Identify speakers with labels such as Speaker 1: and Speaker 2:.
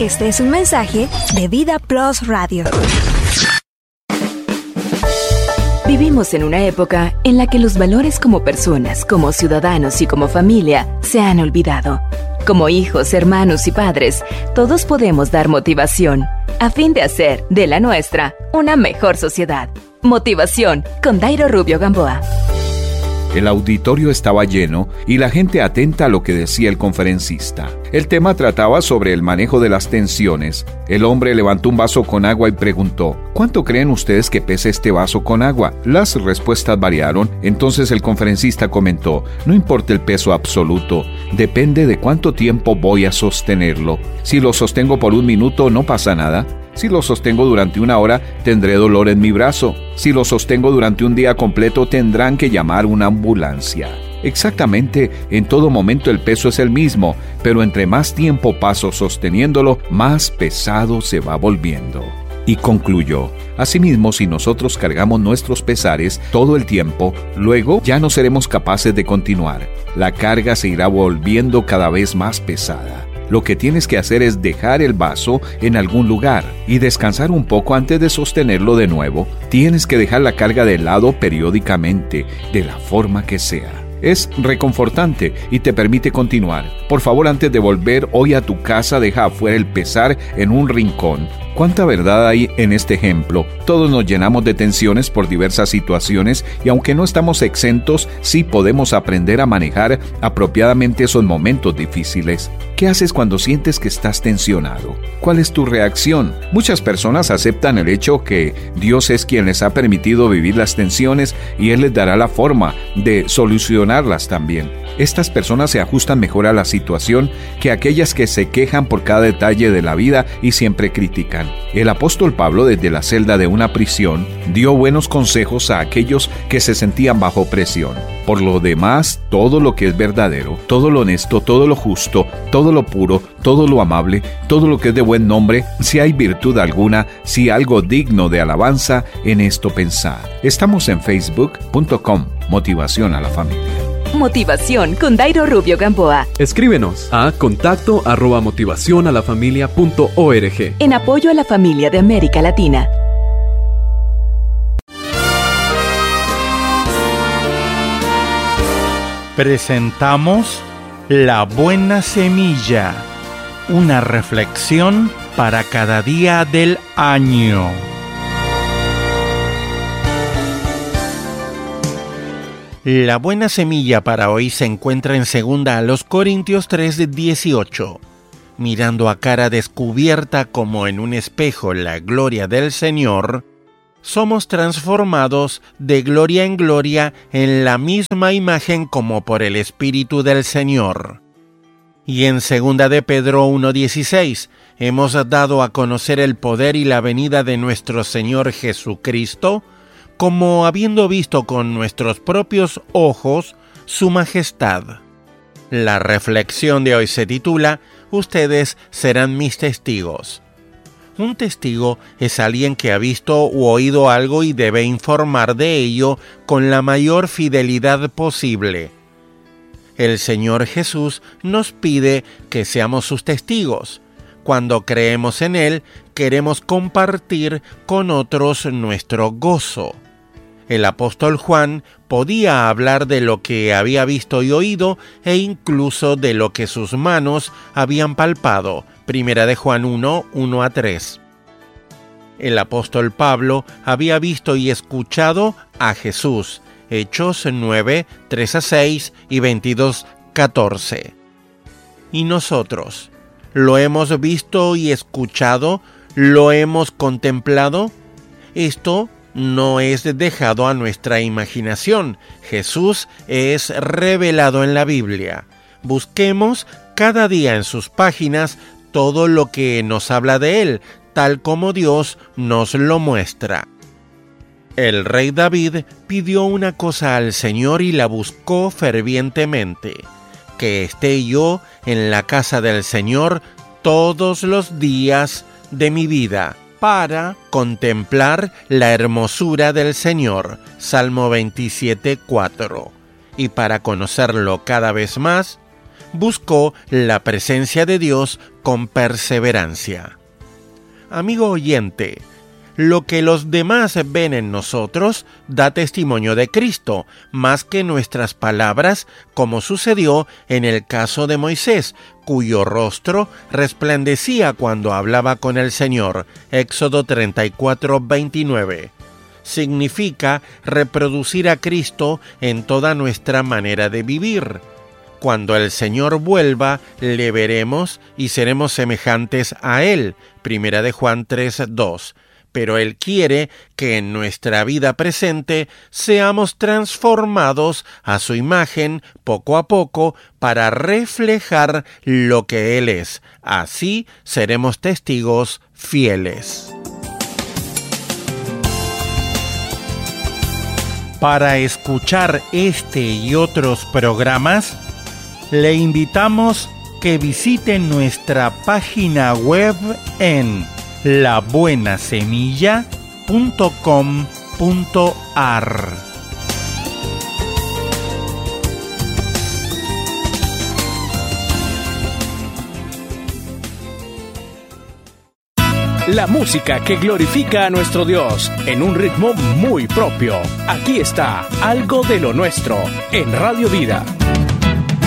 Speaker 1: Este es un mensaje de Vida Plus Radio.
Speaker 2: Vivimos en una época en la que los valores como personas, como ciudadanos y como familia se han olvidado. Como hijos, hermanos y padres, todos podemos dar motivación a fin de hacer de la nuestra una mejor sociedad. Motivación con Dairo Rubio Gamboa.
Speaker 3: El auditorio estaba lleno y la gente atenta a lo que decía el conferencista. El tema trataba sobre el manejo de las tensiones. El hombre levantó un vaso con agua y preguntó: ¿cuánto creen ustedes que pesa este vaso con agua? Las respuestas variaron. Entonces el conferencista comentó: no importa el peso absoluto, depende de cuánto tiempo voy a sostenerlo. Si lo sostengo por 1 minuto, no pasa nada. Si lo sostengo durante 1 hora, tendré dolor en mi brazo. Si lo sostengo durante un día completo, tendrán que llamar una ambulancia. Exactamente, en todo momento el peso es el mismo, pero entre más tiempo paso sosteniéndolo, más pesado se va volviendo. Y concluyó: asimismo, si nosotros cargamos nuestros pesares todo el tiempo, luego ya no seremos capaces de continuar. La carga se irá volviendo cada vez más pesada. Lo que tienes que hacer es dejar el vaso en algún lugar y descansar un poco antes de sostenerlo de nuevo. Tienes que dejar la carga de lado periódicamente, de la forma que sea. Es reconfortante y te permite continuar. Por favor, antes de volver hoy a tu casa, deja afuera el pesar en un rincón. ¿Cuánta verdad hay en este ejemplo? Todos nos llenamos de tensiones por diversas situaciones y aunque no estamos exentos, sí podemos aprender a manejar apropiadamente esos momentos difíciles. ¿Qué haces cuando sientes que estás tensionado? ¿Cuál es tu reacción? Muchas personas aceptan el hecho que Dios es quien les ha permitido vivir las tensiones y Él les dará la forma de solucionarlas también. Estas personas se ajustan mejor a la situación que aquellas que se quejan por cada detalle de la vida y siempre critican. El apóstol Pablo, desde la celda de una prisión, dio buenos consejos a aquellos que se sentían bajo presión. Por lo demás, todo lo que es verdadero, todo lo honesto, todo lo justo, todo lo puro, todo lo amable, todo lo que es de buen nombre, si hay virtud alguna, si algo digno de alabanza, en esto pensad. Estamos en facebook.com, Motivación a la Familia.
Speaker 2: Motivación con Dairo Rubio Gamboa.
Speaker 4: Escríbenos a contacto@motivacionalafamilia.org.
Speaker 2: En apoyo a la familia de América Latina.
Speaker 5: Presentamos La Buena Semilla, una reflexión para cada día del año. La buena semilla para hoy se encuentra en 2 Corintios 3:18. Mirando a cara descubierta como en un espejo la gloria del Señor, somos transformados de gloria en gloria en la misma imagen como por el Espíritu del Señor. Y en 2 de Pedro 1:16 hemos dado a conocer el poder y la venida de nuestro Señor Jesucristo, como habiendo visto con nuestros propios ojos su majestad. La reflexión de hoy se titula Ustedes serán mis testigos. Un testigo es alguien que ha visto u oído algo y debe informar de ello con la mayor fidelidad posible. El Señor Jesús nos pide que seamos sus testigos. Cuando creemos en Él, queremos compartir con otros nuestro gozo. El apóstol Juan podía hablar de lo que había visto y oído e incluso de lo que sus manos habían palpado. 1 de Juan 1:1-3. El apóstol Pablo había visto y escuchado a Jesús. Hechos 9:3-6 y 22:14. ¿Y nosotros? ¿Lo hemos visto y escuchado? ¿Lo hemos contemplado? Esto no es dejado a nuestra imaginación. Jesús es revelado en la Biblia. Busquemos cada día en sus páginas todo lo que nos habla de Él, tal como Dios nos lo muestra. El rey David pidió una cosa al Señor y la buscó fervientemente: que esté yo en la casa del Señor todos los días de mi vida, para contemplar la hermosura del Señor, Salmo 27:4, y para conocerlo cada vez más, buscó la presencia de Dios con perseverancia. Amigo oyente, lo que los demás ven en nosotros da testimonio de Cristo, más que nuestras palabras, como sucedió en el caso de Moisés, cuyo rostro resplandecía cuando hablaba con el Señor. Éxodo 34:29. Significa reproducir a Cristo en toda nuestra manera de vivir. Cuando el Señor vuelva, le veremos y seremos semejantes a Él. Primera de Juan 3:2. Pero Él quiere que en nuestra vida presente seamos transformados a su imagen poco a poco para reflejar lo que Él es. Así seremos testigos fieles. Para escuchar este y otros programas, le invitamos que visite nuestra página web en labuenasemilla.com.ar.
Speaker 6: La música que glorifica a nuestro Dios en un ritmo muy propio. Aquí está Algo de lo Nuestro en Radio Vida.